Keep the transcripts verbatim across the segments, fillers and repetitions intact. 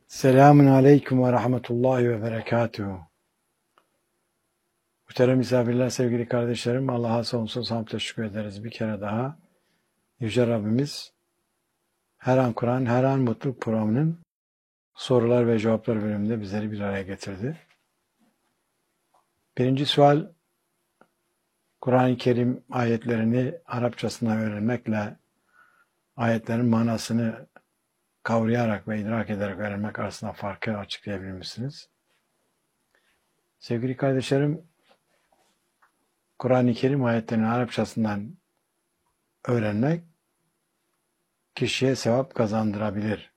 Selamun aleyküm ve rahmetullahi ve berekatuhu. Muhterem misafirler, sevgili kardeşlerim, Allah'a sonsuz hamd teşekkür ederiz bir kere daha. Yüce Rabbimiz her an Kur'an, her an mutluluk programının sorular ve cevaplar bölümünde bizleri bir araya getirdi. Birinci sual, Kur'an-ı Kerim ayetlerini Arapçasından öğrenmekle ayetlerin manasını kavrayarak ve idrak ederek öğrenmek arasında farkı açıklayabilir misiniz? Sevgili kardeşlerim, Kur'an-ı Kerim ayetlerini Arapçasından öğrenmek kişiye sevap kazandırabilir.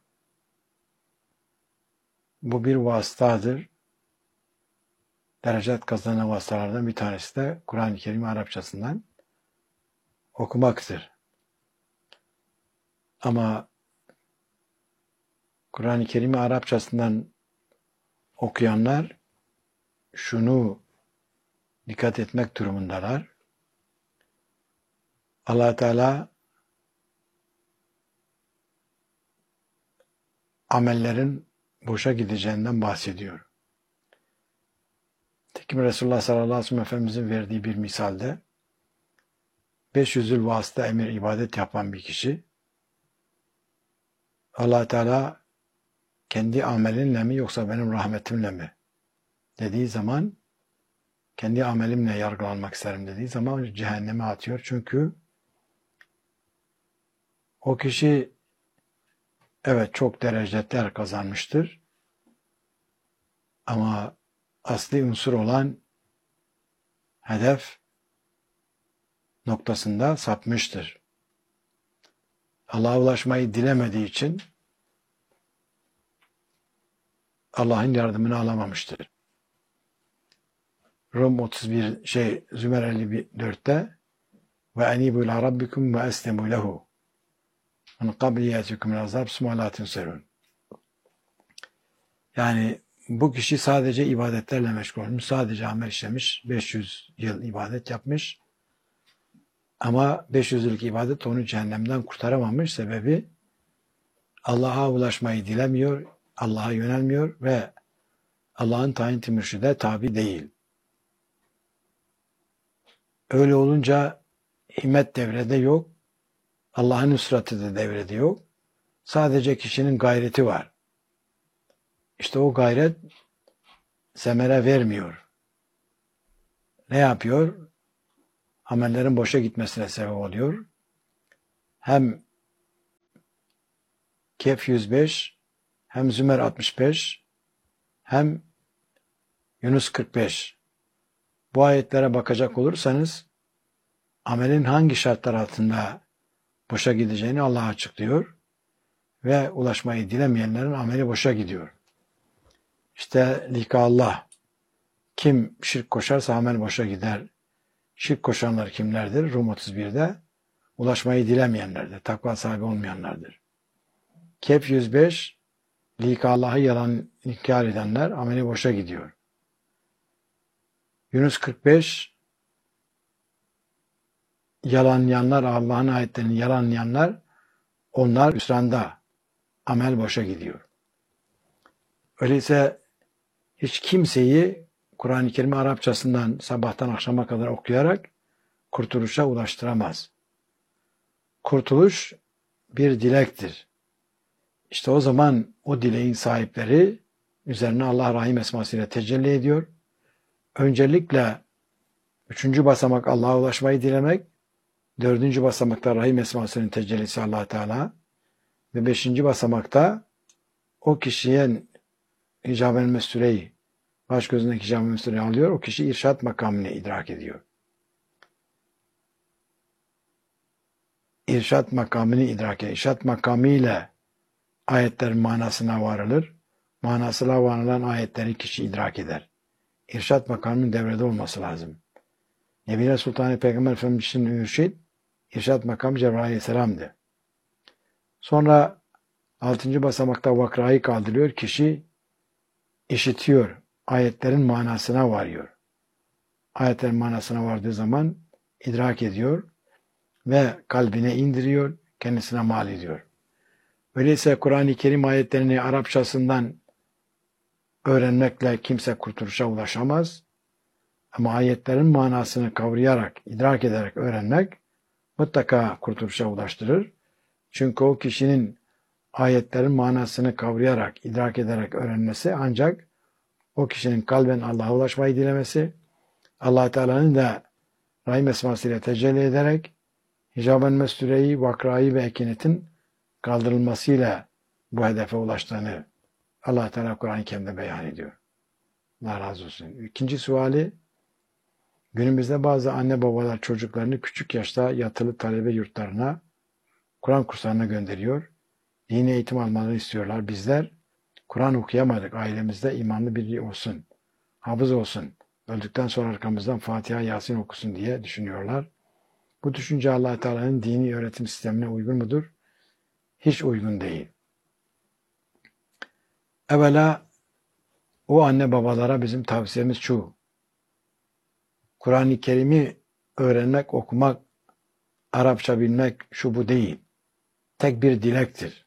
Bu bir vasıtadır. Derecat kazanan vasıtalardan bir tanesi de Kur'an-ı Kerim Arapçasından okumaktır. Ama Kur'an-ı Kerim'i Arapçasından okuyanlar şunu dikkat etmek durumundalar. Allah Teala amellerin boşa gideceğinden bahsediyor. Tekim Resulullah sallallahu aleyhi ve sellem Efendimizin verdiği bir misalde beş yüzül vasıta emir ibadet yapan bir kişi Allah Teala kendi amelinle mi yoksa benim rahmetimle mi dediği zaman kendi amelimle yargılanmak isterim dediği zaman cehenneme atıyor. Çünkü o kişi evet çok derecetler kazanmıştır ama asli unsur olan hedef noktasında sapmıştır. Allah'a ulaşmayı dilemediği için Allah'ın yardımını alamamıştır. Rum otuz bir şey Zümer elli dörtte ve enibu ila rabbikum ve eslemu lehu min qabli yatikum azab summa la tunsarun. Yani bu kişi sadece ibadetlerle meşgul olmuş, sadece amel işlemiş, beş yüz yıl ibadet yapmış. Ama beş yüz yıllık ibadet onu cehennemden kurtaramamış. Sebebi Allah'a ulaşmayı dilemiyor, Allah'a yönelmiyor ve Allah'ın tayin-i mürşide tabi değil. Öyle olunca himmet devrede yok, Allah'ın nusratı da devrede yok. Sadece kişinin gayreti var. İşte o gayret semere vermiyor. Ne yapıyor? Amellerin boşa gitmesine sebep oluyor. Hem Kehf yüz beş, hem Zümer altmış beş, hem Yunus kırk beş. Bu ayetlere bakacak olursanız amelin hangi şartlar altında boşa gideceğini Allah açıklıyor ve ulaşmayı dilemeyenlerin ameli boşa gidiyor. İşte lika Allah. Kim şirk koşarsa amel boşa gider. Şirk koşanlar kimlerdir? Rum otuz birde ulaşmayı dilemeyenlerdir. Takva sahibi olmayanlardır. Kehf yüz beş lika Allah'ı yalan inkar edenler ameli boşa gidiyor. Yunus kırk beş yalanlayanlar, Allah'ın ayetlerini yalanlayanlar, onlar hüsranda, amel boşa gidiyor. Öyleyse hiç kimseyi Kur'an-ı Kerim Arapçasından sabahtan akşama kadar okuyarak kurtuluşa ulaştıramaz. Kurtuluş bir dilektir. İşte o zaman o dileğin sahipleri üzerine Allah Rahim esmasıyla tecelli ediyor. Öncelikle üçüncü basamak Allah'a ulaşmayı dilemek, dördüncü basamakta Rahim esmasının tecellisi Allah Teala ve beşinci basamakta o kişiye icab-ı mesûreyi, baş gözündeki icab-ı mesûreyi alıyor, o kişi irşat makamını idrak ediyor. İrşat makamını idrak ediyor. İrşat makamıyla ayetlerin manasına varılır. Manasına varılan ayetleri kişi idrak eder. İrşat makamının devrede olması lazım. Nebine Sultanı Peygamber Efendimiz'in mürşid, irşat makamı Cebrail Aleyhisselam'dı. Sonra altıncı basamakta vakrayı kaldırıyor. Kişi işitiyor. Ayetlerin manasına varıyor. Ayetlerin manasına vardığı zaman idrak ediyor ve kalbine indiriyor, kendisine mal ediyor. Öyleyse Kur'an-ı Kerim ayetlerini Arapçasından öğrenmekle kimse kurtuluşa ulaşamaz. Ama ayetlerin manasını kavrayarak, idrak ederek öğrenmek mutlaka kurtuluşa ulaştırır. Çünkü o kişinin ayetlerin manasını kavrayarak, idrak ederek öğrenmesi ancak o kişinin kalben Allah'a ulaşmayı dilemesi, Allah Teala'nın da Rahim esmasıyla tecelli ederek hicab-ı mestureyi, vakrayı ve ekinetin kaldırılmasıyla bu hedefe ulaştığını Allah Teala Kur'an-ı Kerim'de beyan ediyor. Allah razı olsun. İkinci suali, günümüzde bazı anne babalar çocuklarını küçük yaşta yatılı talebe yurtlarına, Kur'an kurslarına gönderiyor. Dini eğitim almalarını istiyorlar. Bizler Kur'an okuyamadık. Ailemizde imanlı biri olsun, hafız olsun, öldükten sonra arkamızdan Fatiha, Yasin okusun diye düşünüyorlar. Bu düşünce Allah Teala'nın dini öğretim sistemine uygun mudur? Hiç uygun değil. Evvela o anne babalara bizim tavsiyemiz şu: Kur'an-ı Kerim'i öğrenmek, okumak, Arapça bilmek şu bu değil. Tek bir dilektir.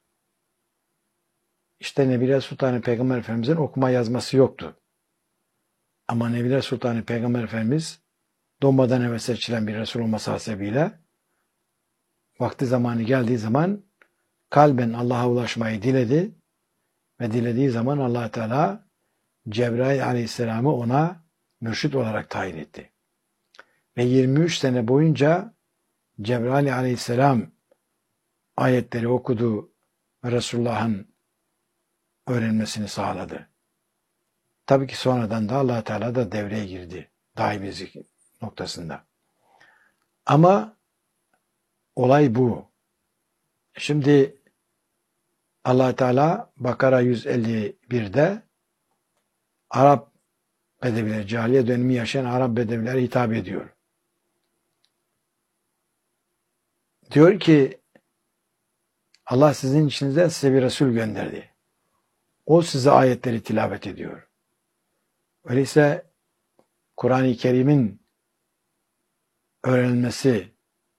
İşte Nebile Sultanı Peygamber Efendimiz'in okuma yazması yoktu. Ama Nebile Sultanı Peygamber Efendimiz doğmadan evvel seçilen bir Resul olması hasebiyle vakti zamanı geldiği zaman kalben Allah'a ulaşmayı diledi ve dilediği zaman Allah Teala Cebrail Aleyhisselam'ı ona mürşit olarak tayin etti. Ve yirmi üç sene boyunca Cebrail Aleyhisselam ayetleri okudu ve Resulullah'ın öğrenmesini sağladı. Tabii ki sonradan da Allah Teala da devreye girdi daimizlik noktasında. Ama olay bu. Şimdi Allah Teala Bakara yüz elli bir'de Arap bedevileri, cahiliye dönemi yaşayan Arap bedevilere hitap ediyor. Diyor ki Allah sizin içinizden size bir Resul gönderdi. O size ayetleri tilavet ediyor. Öyleyse Kur'an-ı Kerim'in öğrenilmesi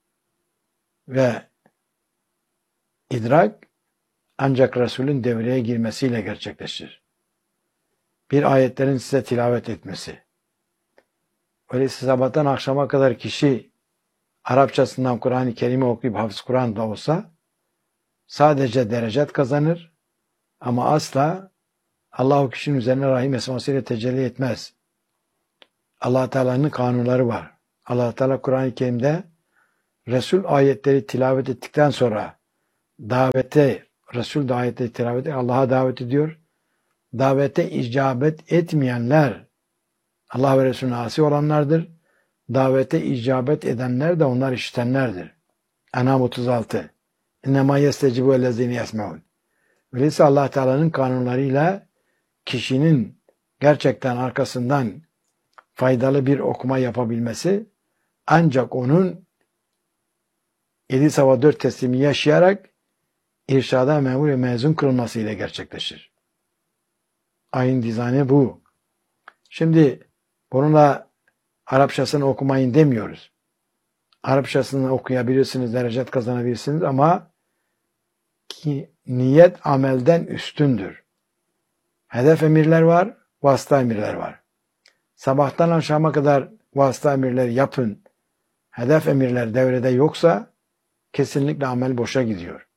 ve idrak ancak Resul'ün devreye girmesiyle gerçekleşir. Bir ayetlerin size tilavet etmesi. Öyleyse sabahtan akşama kadar kişi Arapçasından Kur'an-ı Kerim'i okuyup hafız Kur'an da olsa sadece derecet kazanır ama asla Allah o kişinin üzerine rahim esmasıyla tecelli etmez. Allah Teala'nın kanunları var. Allah Teala Kur'an-ı Kerim'de Resul ayetleri tilavet ettikten sonra davete, Resul de ayetleri tilavet Allah'a davet ediyor. Davete icabet etmeyenler Allah ve Resulüne asi olanlardır. Davete icabet edenler de onlar işitenlerdir. En'am otuz altı. İnnemâ yestecibu ellezîne yesmeûn. Öyleyse Allah Teala'nın kanunlarıyla kişinin gerçekten arkasından faydalı bir okuma yapabilmesi ancak onun yedi sava dört teslimi yaşayarak irşada memur ve mezun kılınmasıyla gerçekleşir. Ayın dizaynı bu. Şimdi bununla Arapçasını okumayın demiyoruz. Arapçasını okuyabilirsiniz, derecet kazanabilirsiniz ama ki niyet amelden üstündür. Hedef emirler var, vasıta emirler var. Sabahtan akşama kadar vasıta emirleri yapın. Hedef emirler devrede yoksa kesinlikle amel boşa gidiyor.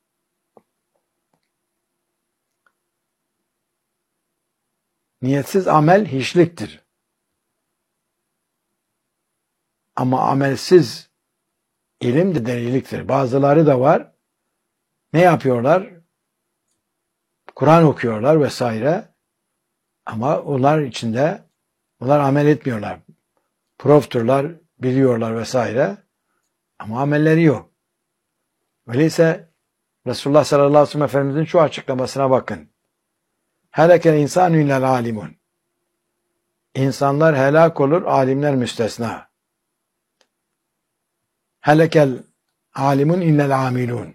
Niyetsiz amel hiçliktir. Ama amelsiz ilim de deliliktir. Bazıları da var. Ne yapıyorlar? Kur'an okuyorlar vesaire. Ama onlar içinde onlar amel etmiyorlar. Profturlar, biliyorlar vesaire. Ama amelleri yok. Öyleyse Resulullah sallallahu aleyhi ve sellem Efendimizin şu açıklamasına bakın. Helekel insanü illel alimun. İnsanlar helak olur, alimler müstesna. Helekel alimun illel amilun.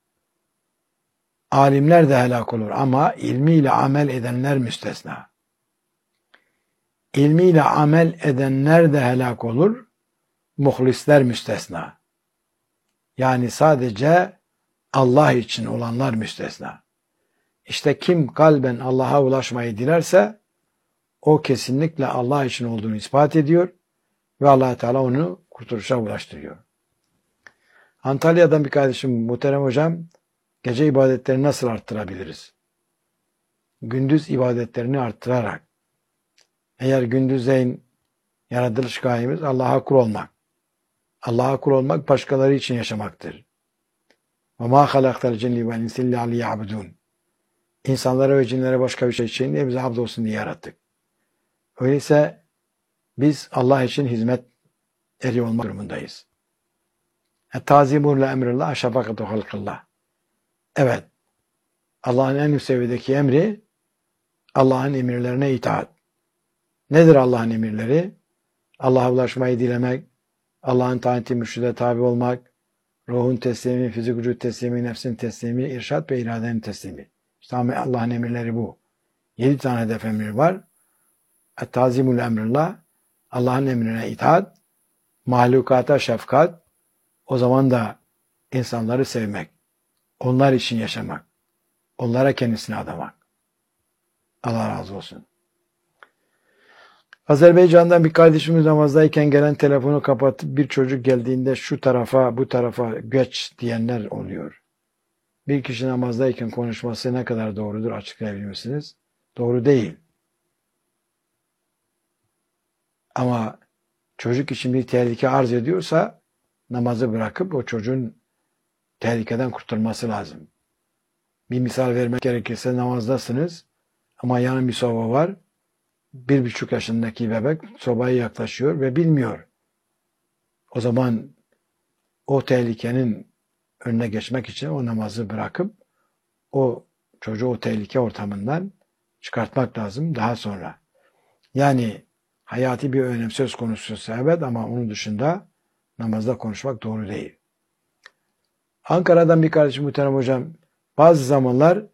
Alimler de helak olur ama ilmiyle amel edenler müstesna. İlmiyle amel edenler de helak olur, muhlisler müstesna. Yani sadece Allah için olanlar müstesna. İşte kim kalben Allah'a ulaşmayı dilerse o kesinlikle Allah için olduğunu ispat ediyor ve Allah Teala onu kurtuluşa ulaştırıyor. Antalya'dan bir kardeşim, muhterem hocam, gece ibadetlerini nasıl arttırabiliriz? Gündüz ibadetlerini arttırarak. Eğer gündüzleyin yaratılış gayemiz Allah'a kul olmak. Allah'a kul olmak başkaları için yaşamaktır. وَمَا خَلَقْتَ الْجِنِّ وَالْاِنْسِ اِلَّا لِيَعْبُدُونَ İnsanlara ve cinlere başka bir şey için değil, bize abdolsun diye yarattık. Öyleyse biz Allah için hizmet eri olmak durumundayız. اَتَّازِمُونَ لَاَمْرِ اللّٰهِ شَفَقَةُ خَلْقِ اللّٰهِ Evet, Allah'ın en üst seviyedeki emri, Allah'ın emirlerine itaat. Nedir Allah'ın emirleri? Allah'a ulaşmayı dilemek, Allah'ın taati mürşide tabi olmak, ruhun teslimi, fizik vücut teslimi, nefsin teslimi, irşat ve iradenin teslimi. İşte Allah'ın emirleri bu. Yedi tane hedef emri var. Et-tazimul emrillah, Allah'ın emrine itaat, mahlukata şefkat, o zaman da insanları sevmek, onlar için yaşamak, onlara kendisini adamak. Allah razı olsun. Azerbaycan'dan bir kardeşimiz namazdayken gelen telefonu kapatıp bir çocuk geldiğinde şu tarafa bu tarafa geç diyenler oluyor. Bir kişi namazdayken konuşması ne kadar doğrudur açıklayabilir misiniz? Doğru değil. Ama çocuk için bir tehlike arz ediyorsa namazı bırakıp o çocuğun tehlikeden kurtulması lazım. Bir misal vermek gerekirse namazdasınız ama yanın bir soba var. Bir buçuk yaşındaki bebek sobaya yaklaşıyor ve bilmiyor. O zaman o tehlikenin önüne geçmek için o namazı bırakıp o çocuğu o tehlike ortamından çıkartmak lazım daha sonra. Yani hayati bir önem söz konusu evet ama onun dışında namazda konuşmak doğru değil. Ankara'dan bir kardeşim muhterem hocam, bazı zamanlar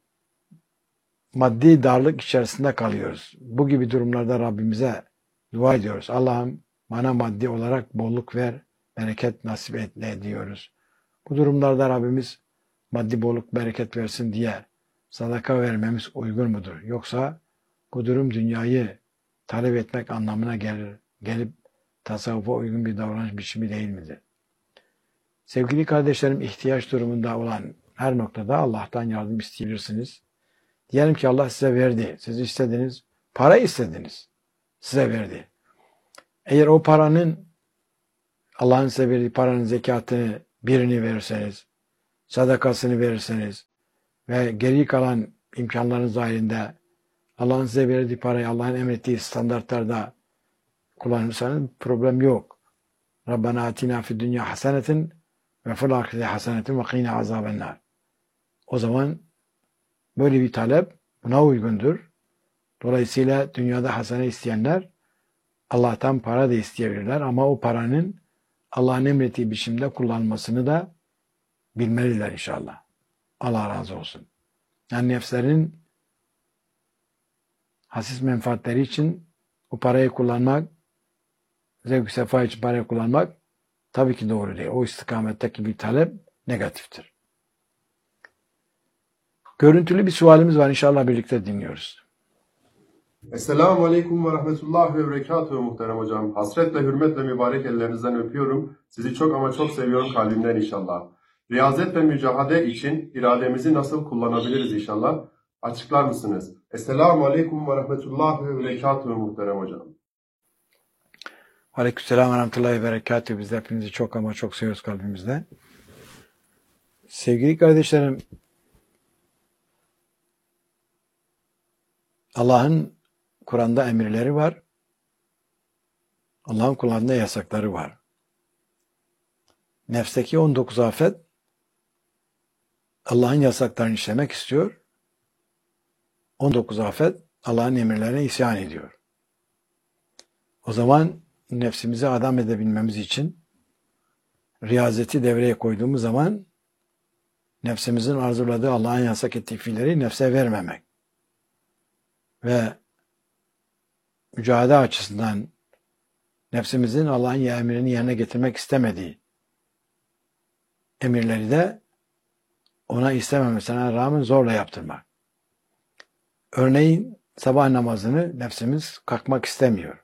maddi darlık içerisinde kalıyoruz. Bu gibi durumlarda Rabbimize dua ediyoruz. Allah'ım bana maddi olarak bolluk ver, bereket nasip et diyoruz. Bu durumlarda Rabbimiz maddi bolluk, bereket versin diye sadaka vermemiz uygun mudur? Yoksa bu durum dünyayı talep etmek anlamına gelir, gelip tasavvufa uygun bir davranış biçimi değil midir? Sevgili kardeşlerim, ihtiyaç durumunda olan her noktada Allah'tan yardım isteyebilirsiniz. Diyelim ki Allah size verdi. Siz istediniz. Para istediniz. Size verdi. Eğer o paranın Allah'ın size verdiği paranın zekatını birini verirseniz, sadakasını verirseniz ve geri kalan imkanlarınız dahilinde Allah'ın size verdiği parayı Allah'ın emrettiği standartlarda kullanırsanız problem yok. Rabbena atina fid dünya hasenetin ve fil ahireti hasenetin ve qina azabennar. O zaman böyle bir talep buna uygundur. Dolayısıyla dünyada hasene isteyenler Allah'tan para da isteyebilirler ama o paranın Allah'ın emrettiği biçimde kullanmasını da bilmeliler inşallah. Allah razı olsun. Yani nefslerin hasis menfaatleri için o parayı kullanmak, zevk-i sefa için parayı kullanmak tabii ki doğru değil. O istikametteki bir talep negatiftir. Görüntülü bir sualimiz var. İnşallah birlikte dinliyoruz. Esselamu Aleyküm ve Rahmetullahi ve Berekatuhu muhterem hocam. Hasretle, hürmetle mübarek ellerinizden öpüyorum. Sizi çok ama çok seviyorum kalbimden inşallah. Riyazet ve mücahede için irademizi nasıl kullanabiliriz inşallah? Açıklar mısınız? Esselamu Aleyküm ve Rahmetullahi ve Berekatuhu muhterem hocam. Aleykümselam ve Rahmetullahi ve Berekatuhu. Biz de hepinizi çok ama çok seviyoruz kalbimizden. Sevgili kardeşlerim, Allah'ın Kur'an'da emirleri var. Allah'ın Kur'an'da yasakları var. Nefsteki on dokuz afet Allah'ın yasaklarını işlemek istiyor. on dokuz afet Allah'ın emirlerine isyan ediyor. O zaman nefsimizi adam edebilmemiz için riyazeti devreye koyduğumuz zaman nefsimizin arzuladığı Allah'ın yasak ettiği fiilleri nefse vermemek ve mücadele açısından nefsimizin Allah'ın emrini yerine getirmek istemediği emirleri de ona istememesine rağmen zorla yaptırmak. Örneğin sabah namazını nefsimiz kalkmak istemiyor.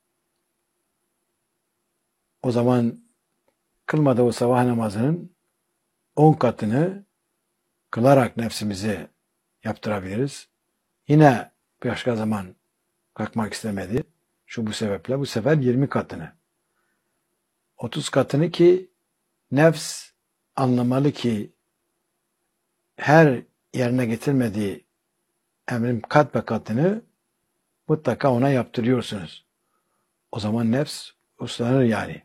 O zaman kılmadığı o sabah namazının on katını kılarak nefsimizi yaptırabiliriz. Yine başka zaman kalkmak istemedi. Şu bu sebeple bu sefer yirmi katını. otuz katını ki nefs anlamalı ki her yerine getirmediği emrin kat ve katını mutlaka ona yaptırıyorsunuz. O zaman nefs uslanır yani.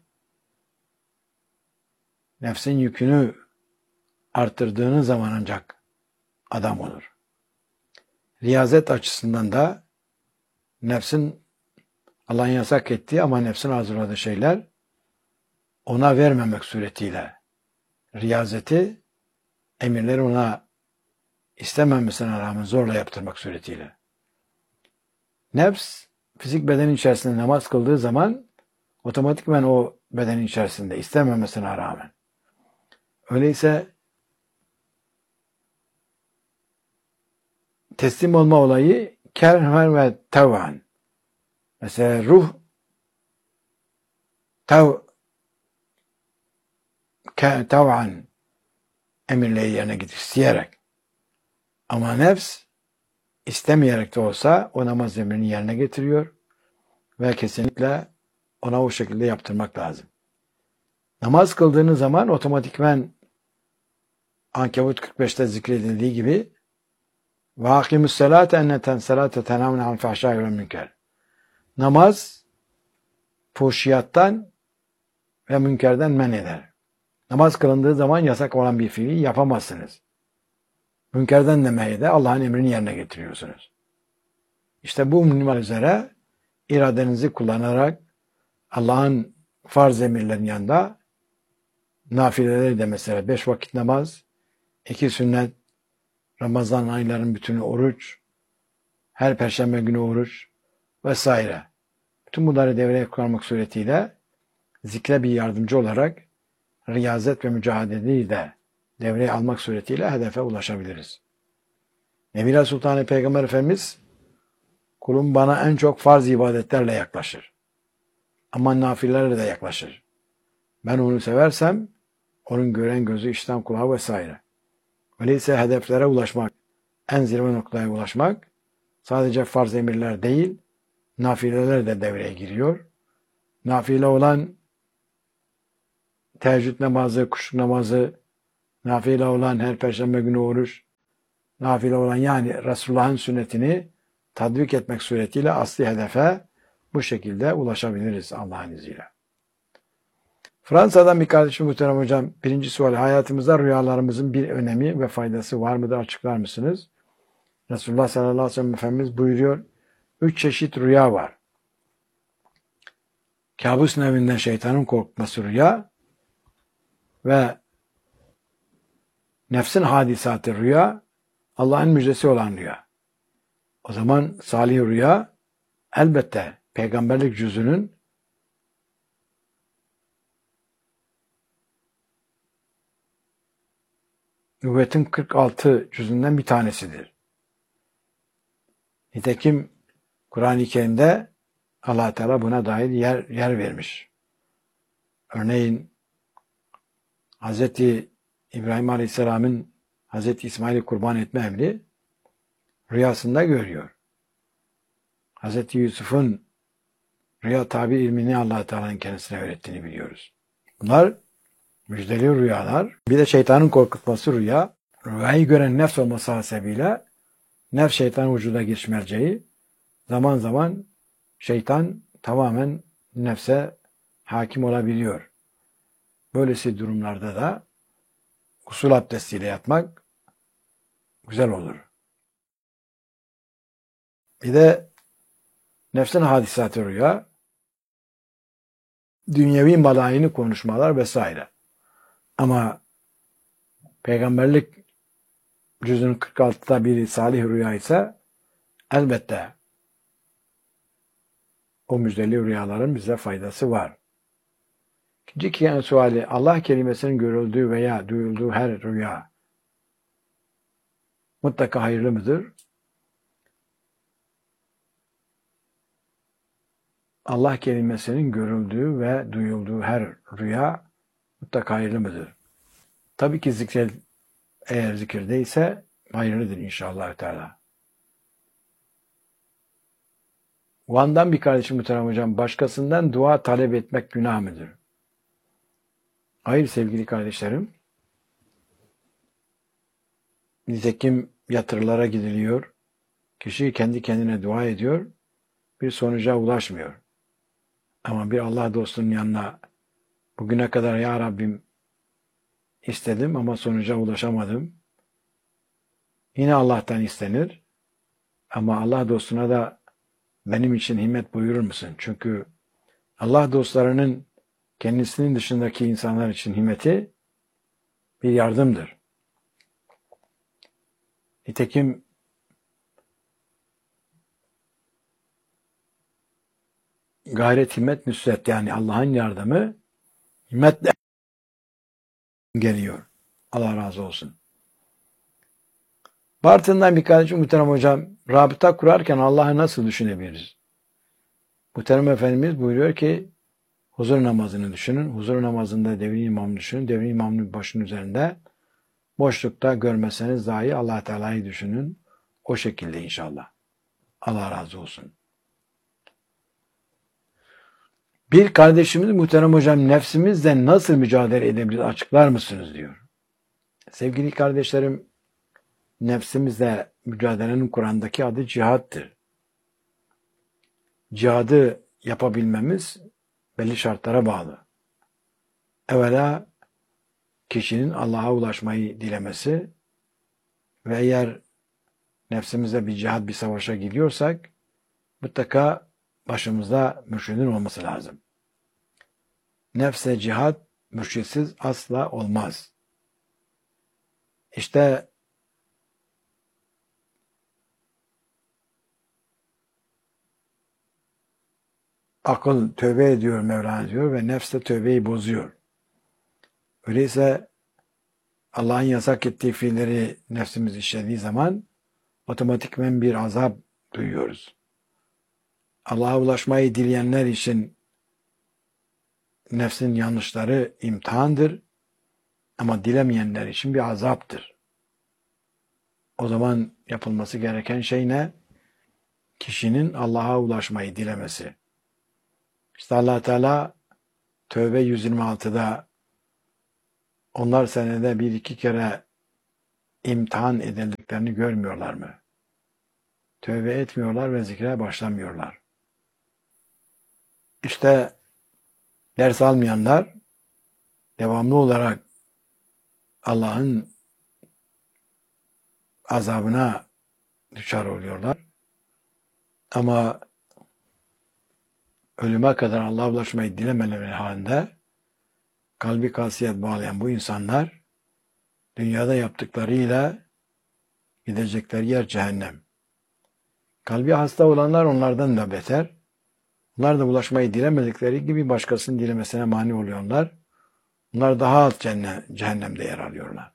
Nefsin yükünü arttırdığınız zaman ancak adam olur. Riyazet açısından da nefsin Allah'ın yasak ettiği ama nefsin hazırladığı şeyler ona vermemek suretiyle riyazeti emirleri ona istememesine rağmen zorla yaptırmak suretiyle. Nefs fizik bedenin içerisinde namaz kıldığı zaman otomatikman o bedenin içerisinde istememesine rağmen. Öyleyse teslim olma olayı kerhen ve tev'an. Mesela ruh tev tev'an emirleri yerine getir isteyerek. Ama nefs istemeyerek de olsa o namaz emrini yerine getiriyor ve kesinlikle ona o şekilde yaptırmak lazım. Namaz kıldığınız zaman otomatikmen Ankebut kırk beşte zikredildiği gibi وَاَقِمُ السَّلَاةَ اَنَّتَنْ سَلَاةَ تَنَامُنَ عَنْ فَحْشَاءِ وَالْمُنْكَرِ Namaz fuhşiyattan ve münkerden men eder. Namaz kılındığı zaman yasak olan bir fiili yapamazsınız. Münkerden de men eder. Allah'ın emrini yerine getiriyorsunuz. İşte bu minval üzere iradenizi kullanarak Allah'ın farz emirlerin yanında nafileleri de mesela beş vakit namaz, iki sünnet, Ramazan ayların bütünü oruç, her perşembe günü oruç vesaire. Bütün bunları devreye kullanmak suretiyle zikre bir yardımcı olarak riyazet ve mücadeleyi de devreye almak suretiyle hedefe ulaşabiliriz. Nebila Sultanı Peygamber Efendimiz kulum bana en çok farz ibadetlerle yaklaşır. Ama nafilelerle de yaklaşır. Ben onu seversem onun gören gözü, işten kulağı vesaire. Öyleyse hedeflere ulaşmak, en zirve noktaya ulaşmak sadece farz emirler değil, nafileler de devreye giriyor. Nafile olan teheccüd namazı, kuşluk namazı, nafile olan her perşembe günü oruç, nafile olan yani Resulullah'ın sünnetini tatbik etmek suretiyle asli hedefe bu şekilde ulaşabiliriz Allah'ın izniyle. Fransa'dan bir kardeşim muhterem hocam, birinci sual, hayatımızda rüyalarımızın bir önemi ve faydası var mıdır, açıklar mısınız? Resulullah sallallahu aleyhi ve sellem Efendimiz buyuruyor, üç çeşit rüya var. Kabus nevinden şeytanın korkması rüya ve nefsin hadisatı rüya, Allah'ın müjdesi olan rüya. O zaman salih rüya elbette peygamberlik cüzünün nübüvvetin kırk altı cüzünden bir tanesidir. Nitekim Kur'an-ı Kerim'de Allah Teala buna dair yer, yer vermiş. Örneğin Hz. İbrahim Aleyhisselam'ın Hz. İsmail'i kurban etme emri rüyasında görüyor. Hz. Yusuf'un rüya tabir ilmini Allah Teala'nın kendisine öğrettiğini biliyoruz. Bunlar müjdeli rüyalar. Bir de şeytanın korkutması rüya. Rüyayı gören nefs olması hasebiyle nefs şeytanın vücuda giriş merceği. Zaman zaman şeytan tamamen nefse hakim olabiliyor. Böylesi durumlarda da gusül abdestiyle yatmak güzel olur. Bir de nefsin hadisatı rüya, dünyevi malayini konuşmalar vesaire. Ama peygamberlik cüzünün kırk altıda bir salih rüya ise elbette o müjdeli rüyaların bize faydası var. İkinci suali, Allah kelimesinin görüldüğü veya duyulduğu her rüya mutlaka hayırlı mıdır? Allah kelimesinin görüldüğü ve duyulduğu her rüya mutlaka hayırlı mıdır? Tabii ki zikir, eğer zikirdeyse hayırlıdır inşallah Teala. Van'dan bir kardeşim muhterem hocam, başkasından dua talep etmek günah mıdır? Hayır sevgili kardeşlerim. Nitekim yatırlara gidiliyor. Kişi kendi kendine dua ediyor. Bir sonuca ulaşmıyor. Ama bir Allah dostunun yanına bugüne kadar ya Rabbim istedim ama sonuca ulaşamadım. Yine Allah'tan istenir. Ama Allah dostuna da benim için himmet buyurur musun? Çünkü Allah dostlarının kendisinin dışındaki insanlar için himmeti bir yardımdır. Nitekim gayret, himmet, nüsret, yani Allah'ın yardımı himmetle geliyor. Allah razı olsun. Bartın'dan bir kardeşim muhterem hocam, rabıta kurarken Allah'ı nasıl düşünebiliriz? Muhterem Efendimiz buyuruyor ki huzur namazını düşünün. Huzur namazında devrin imamını düşünün. Devrin imamının başının üzerinde boşlukta görmeseniz dahi Allah Teala'yı düşünün. O şekilde inşallah. Allah razı olsun. Bir kardeşimiz muhterem hocam, nefsimizle nasıl mücadele edebiliriz açıklar mısınız diyor. Sevgili kardeşlerim, nefsimizle mücadelenin Kur'an'daki adı cihattır. Cihadı yapabilmemiz belli şartlara bağlı. Evvela kişinin Allah'a ulaşmayı dilemesi ve eğer nefsimizle bir cihad, bir savaşa gidiyorsak mutlaka başımızda mürşidin olması lazım. Nefse cihad mürşitsiz asla olmaz. İşte akıl tövbe ediyor Mevlana diyor ve nefs de tövbeyi bozuyor. Öyleyse Allah'ın yasak ettiği fiilleri nefsimiz işlediği zaman otomatikmen bir azap duyuyoruz. Allah'a ulaşmayı dileyenler için nefsin yanlışları imtihandır ama dilemeyenler için bir azaptır. O zaman yapılması gereken şey ne? Kişinin Allah'a ulaşmayı dilemesi. İşte Allah Teala Tövbe yüz yirmi altıda onlar senede bir iki kere imtihan edildiklerini görmüyorlar mı? Tövbe etmiyorlar ve zikre başlamıyorlar. İşte ders almayanlar devamlı olarak Allah'ın azabına düşer oluyorlar. Ama ölüme kadar Allah'a ulaşmayı dilemeleri halinde kalbi kasiyet bağlayan bu insanlar dünyada yaptıklarıyla gidecekleri yer cehennem. Kalbi hasta olanlar onlardan da beter. Onlar da ulaşmayı dilemedikleri gibi başkasının dilemesine mani oluyorlar. Bunlar daha alt cehennemde yer alıyorlar.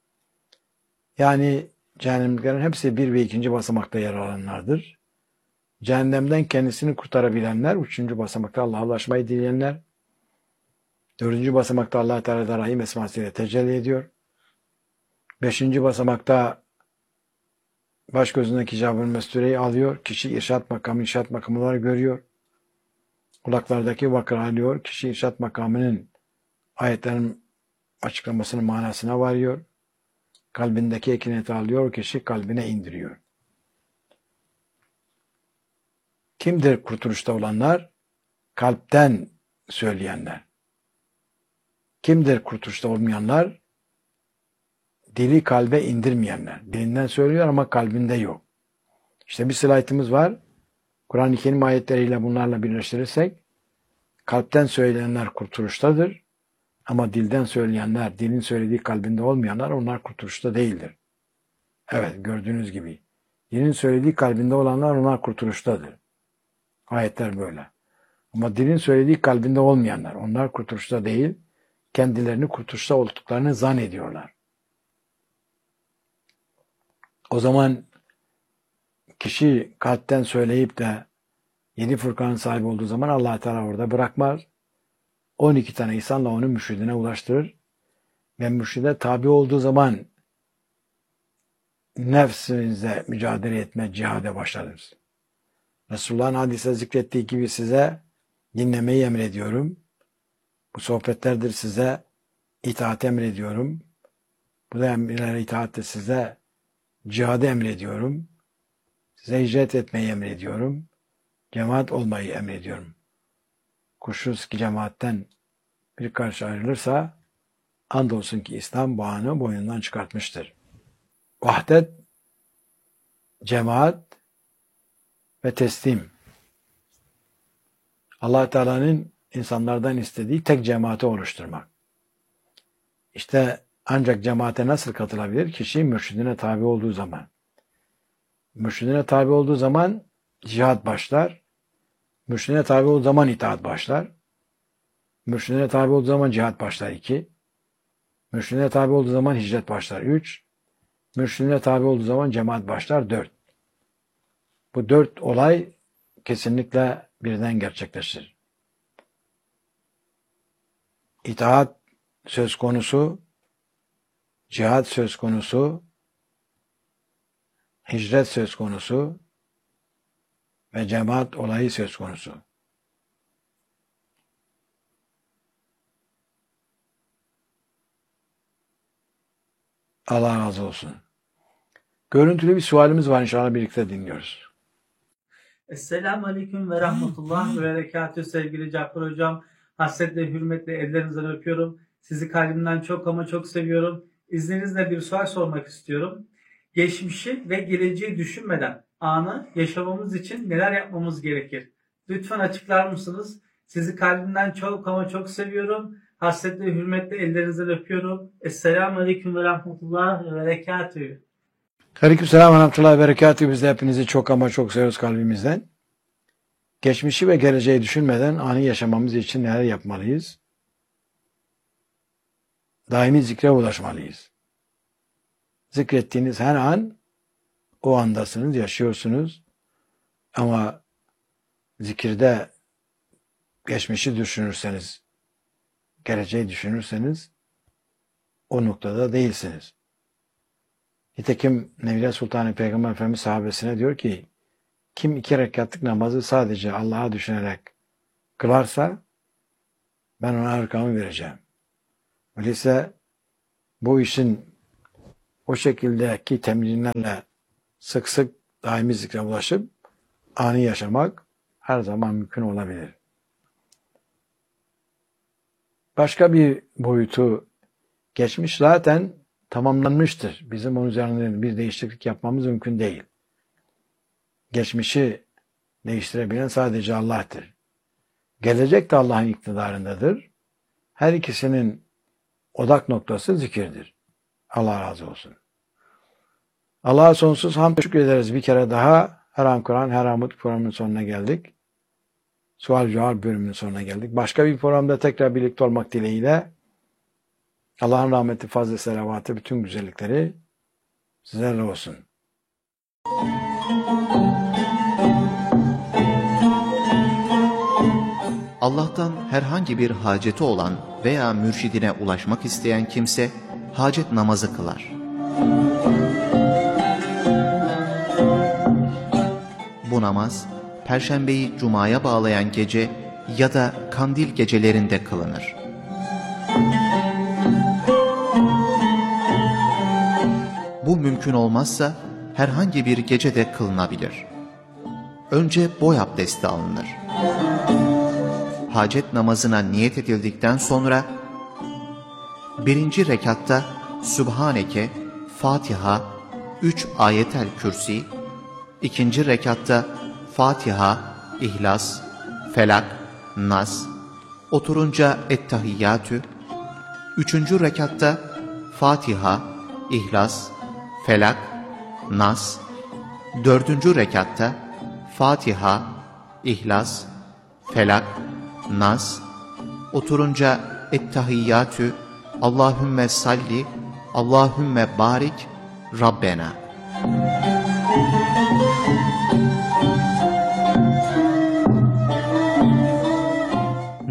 Yani cehennemliklerin hepsi bir ve ikinci basamakta yer alanlardır. Cehennemden kendisini kurtarabilenler, üçüncü basamakta Allah'a ulaşmayı dileyenler, dördüncü basamakta Allah Teala Rahim esmasıyla tecelli ediyor. Beşinci basamakta baş gözündeki hicab-ı mestureyi alıyor. Kişi irşat makamı, irşat makamları görüyor. Kulaklardaki vakır alıyor. Kişi irşat makamının ayetlerin açıklamasının manasına varıyor. Kalbindeki ekineti alıyor. Kişi kalbine indiriyor. Kimdir kurtuluşta olanlar? Kalpten söyleyenler. Kimdir kurtuluşta olmayanlar? Dili kalbe indirmeyenler. Dilinden söylüyor ama kalbinde yok. İşte bir slaytımız var. Kur'an-ı Kerim ayetleriyle bunlarla birleştirirsek kalpten söyleyenler kurtuluştadır. Ama dilden söyleyenler, dilin söylediği kalbinde olmayanlar onlar kurtuluşta değildir. Evet, gördüğünüz gibi. Dilin söylediği kalbinde olanlar onlar kurtuluştadır. Ayetler böyle. Ama dilin söylediği kalbinde olmayanlar onlar kurtuluşta değil, kendilerini kurtuluşta olduklarını zannediyorlar. O zaman kişi kalpten söyleyip de Yedi Furkan'ın sahibi olduğu zaman Allah Teala orada bırakmaz. on iki tane insanla onu mürşidine ulaştırır. Ve mürşide tabi olduğu zaman nefsimizle mücadele etme, cihade başlarız. Resulullah'ın hadise zikrettiği gibi size dinlemeyi emrediyorum. Bu sohbetlerdir size itaat emrediyorum. Bu da emirlere itaattir size cihadı emrediyorum. Size hicret etmeyi emrediyorum. Cemaat olmayı emrediyorum. Kuşkusuz ki cemaatten bir karşı ayrılırsa andolsun ki İslam bağını boynundan çıkartmıştır. Vahdet, cemaat ve teslim. Allah Teala'nın insanlardan istediği tek cemaati oluşturmak. İşte ancak cemaate nasıl katılabilir? Kişi mürşidine tabi olduğu zaman. Mürşidine tabi olduğu zaman cihat başlar. Mürşidine tabi olduğu zaman itaat başlar. Mürşidine tabi olduğu zaman cihat başlar iki. Mürşidine tabi olduğu zaman hicret başlar üç. Mürşidine tabi olduğu zaman cemaat başlar dört. Bu dört olay kesinlikle birden gerçekleşir. İtaat söz konusu, cihat söz konusu, hicret söz konusu ve cemaat olayı söz konusu. Allah razı olsun. Görüntülü bir sualimiz var, inşallah birlikte dinliyoruz. Esselamu Aleyküm ve Rahmetullah ve Berekatühü sevgili Cafer Hocam. Hasretle, hürmetle ellerinizden öpüyorum. Sizi kalbimden çok ama çok seviyorum. İzninizle bir sual sormak istiyorum. Geçmişi ve geleceği düşünmeden anı yaşamamız için neler yapmamız gerekir? Lütfen açıklar mısınız? Sizi kalbimden çok ama çok seviyorum. Hasretle, hürmetle ellerinizden öpüyorum. Esselamu Aleyküm ve Rahmetullah ve Berekatühü. Aleykümselam ve rahmetullahi ve berekatühü. Biz de hepinizi çok ama çok seviyoruz kalbimizden. Geçmişi ve geleceği düşünmeden anı yaşamamız için neler yapmalıyız? Daimi zikre ulaşmalıyız. Zikrettiğiniz her an o andasınız, yaşıyorsunuz. Ama zikirde geçmişi düşünürseniz, geleceği düşünürseniz o noktada değilsiniz. Nitekim Nevle Sultan Peygamber Efendimiz sahabesine diyor ki, kim iki rekatlık namazı sadece Allah'a düşünerek kılarsa ben ona arkamı vereceğim. Öyleyse bu işin o şekildeki temrinlerle sık sık daimi zikre ulaşıp anı yaşamak her zaman mümkün olabilir. Başka bir boyutu, geçmiş zaten tamamlanmıştır. Bizim onun üzerinde bir değişiklik yapmamız mümkün değil. Geçmişi değiştirebilen sadece Allah'tır. Gelecek de Allah'ın iktidarındadır. Her ikisinin odak noktası zikirdir. Allah razı olsun. Allah'a sonsuz hamd şükür ederiz. Bir kere daha her an Kur'an, her an Mutlu programının sonuna geldik. Sual cevap bölümünün sonuna geldik. Başka bir programda tekrar birlikte olmak dileğiyle Allah'ın rahmeti, fazla selavatı, bütün güzellikleri sizlerle olsun. Allah'tan herhangi bir haceti olan veya mürşidine ulaşmak isteyen kimse hacet namazı kılar. Bu namaz Perşembeyi Cuma'ya bağlayan gece ya da kandil gecelerinde kılınır. Bu mümkün olmazsa herhangi bir gecede kılınabilir. Önce boy abdesti alınır. Hacet namazına niyet edildikten sonra birinci rekatta Sübhaneke, Fatiha, üç ayetel kürsi, ikinci rekatta Fatiha, İhlas, Felak, Nas, oturunca Ettehiyyatü, üçüncü rekatta Fatiha, İhlas, Felak, Nas, dördüncü rekatta Fatiha, İhlas, Felak, Nas, oturunca Ettehiyyatü, Allahümme salli, Allahümme barik, Rabbena.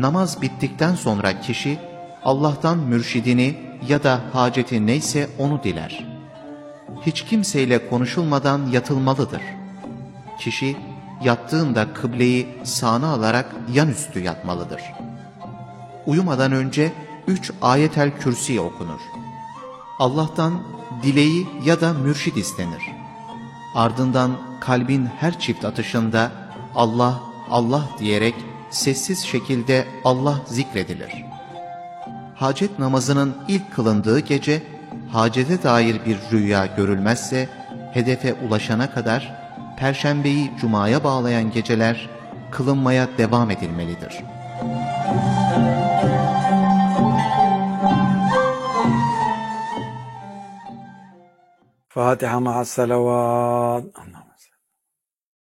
namaz bittikten sonra kişi Allah'tan mürşidini ya da haceti neyse onu diler. Hiç kimseyle konuşulmadan yatılmalıdır. Kişi yattığında kıbleyi sağına alarak yanüstü yatmalıdır. Uyumadan önce üç ayetel kürsi okunur. Allah'tan dileği ya da mürşid istenir. Ardından kalbin her çift atışında Allah, Allah diyerek sessiz şekilde Allah zikredilir. Hacet namazının ilk kılındığı gece, hacete dair bir rüya görülmezse, hedefe ulaşana kadar Perşembeyi Cuma'ya bağlayan geceler kılınmaya devam edilmelidir. Fatiha ma'as salavat.